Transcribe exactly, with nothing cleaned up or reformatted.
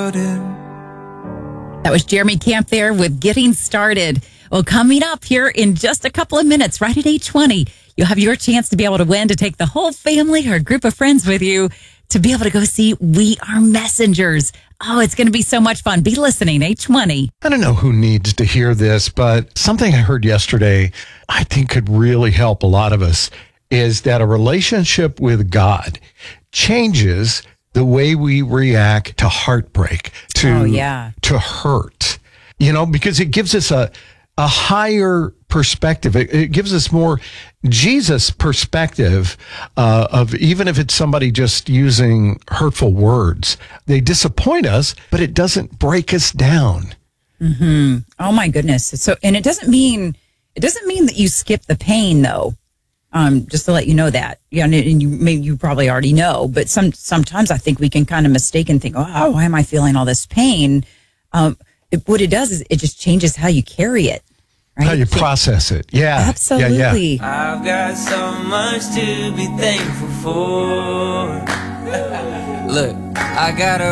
started. That was Jeremy Camp there with Getting Started. Well, coming up here in just a couple of minutes, right at eight twenty, you'll have your chance to be able to win, to take the whole family or a group of friends with you to be able to go see We Are Messengers. Oh, it's going to be so much fun. Be listening, eight twenty. I don't know who needs to hear this, but something I heard yesterday I think could really help a lot of us is that a relationship with God changes the way we react to heartbreak, to, oh, yeah. to hurt, you know, because it gives us a, a higher perspective. It, it gives us more Jesus perspective uh, of, even if it's somebody just using hurtful words, they disappoint us, but it doesn't break us down. Mm-hmm. Oh my goodness. So, and it doesn't mean, it doesn't mean that you skip the pain though. Um, just to let you know that, yeah, and, and you maybe you probably already know, but some sometimes I think we can kind of mistake and think, oh, why am I feeling all this pain? Um, it, what it does is it just changes how you carry it, right? How you process it, yeah, absolutely. Yeah, yeah. I've got so much to be thankful for. Look, I got a